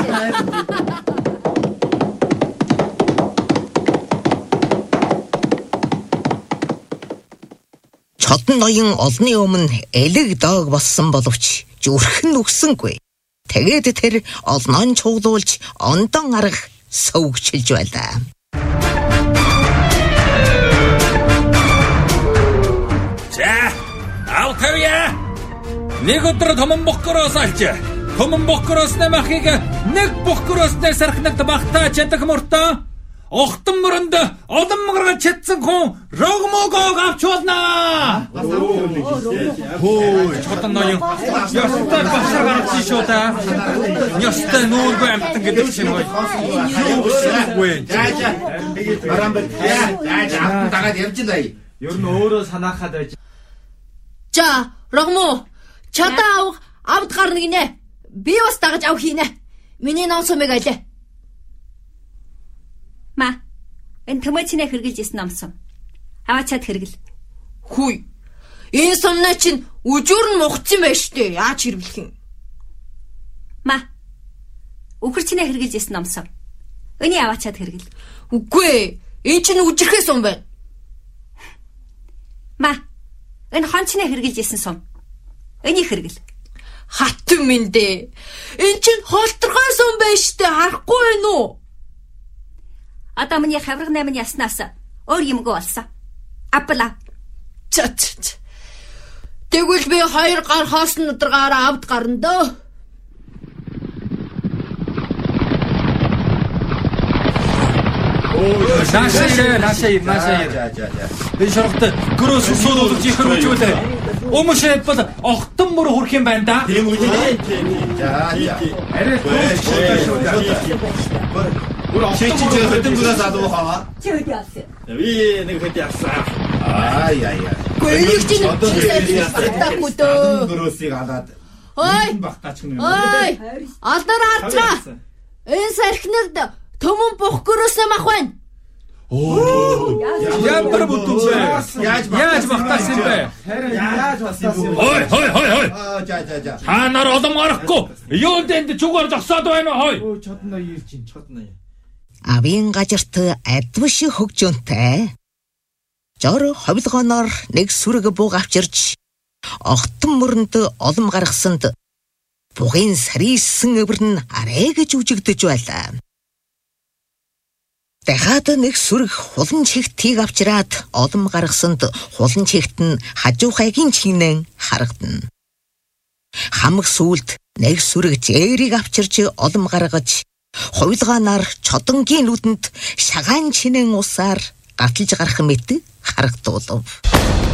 Чодон ноён олны өмнө элэг доог болсон боловч зүрхэн нүгсэнгүй. Тэгээд тэр олноон чуглуулж ондон арга сөвгчилж байлаа. За, алхавья. Нэг өдөр томон бохкороос алж. Томон бохкороос нэмахыг нэг бохкороос сархнагт багтаа чадах мөртөө. Охтон мөрөнд олон мөрөнд чадсан хүн рогмогог авч болно. Хөөе, чодон ноён. Ястай башар гарсан шүү да. Ястай нүүргүй амтан гэдэг шиг бай. Барамбал яа, дагаад явж байна. Ер нь өөрөө санаахад байж. За, рогмо. Чадаа авд гарна гинэ. Би бас дагаж авах хийнэ. Миний ном сумыг аль. Ма, энэ төмөчнээ хэрглэж исэн номсон. Аваачаад хэрэгэл. Хүй. Энэ сумнаа чинь үжүүр нь мухцсан байж штэ. Яаж хэрглэх юм? Ма. Үхэрчнээ хэрглэж исэн номсон. Өний аваачаад хэрэгэл. Үгүй ээ. Энэ чинь үжирхээ сум байна. Ма. Энэ хончнээ хэрглэж исэн сум. Өний хэрэгэл. Хатан минь дээ. Энэ чинь холторгой сум байж штэ. Харахгүй байна уу? Одоо миний хавраг 8 яснаас өөр юмгүй болсон. Апла. Чат. Тэгвэл би 2 гар хоосон өдргаараа авд гарна дөө. Нашаа. Энэ шорогт гөрөөс суулж ихрүүчүүлээ. Өмөшөө бол охтон мөр хүрх юм байна да. Тийм үү? Арай Чи хөдөн гүрээс адуу хаа. Чи хөдөө яасан. Би нэг хөдөө яасан. Ай. Гүйлэг чинь батаагүй дөө. Гүрөөсийг алаад. Ой. Багтаач юм. Ой. Алдар харцгаа. Энэ сархинад төмөн бох гөрөөсөө мах байна. Ямар бүтэн бэ? Яаж багтаасан бэ? Яаж багтаасан бэ? Хой. За. Та нар олон гарахгүй. Юунд энд зүгээр зогсоод байна хой. Өө чодно ирж ин чодно. Авийн гажирт адвш хөгжөнтэй. Жор ховлгоноор нэг сүрэг бууг авчирч огтон мөрөнд олом гаргасанд бугын сарийсэн өвөр нь арай гэж үжигдэж байлаа. Дахиад нэг сүрэг хулан чигтийг авчираад олом гаргасанд хулан чигт нь хажуухайгийн чинэн харагдана. Хамаг сүлд нэг сүрэг зээрийг авчирч олом гаргаж хувилгаанаар чодонгийн нүдэнд шагаан чинэн усаар гаталж гарах мэт харагдуулав.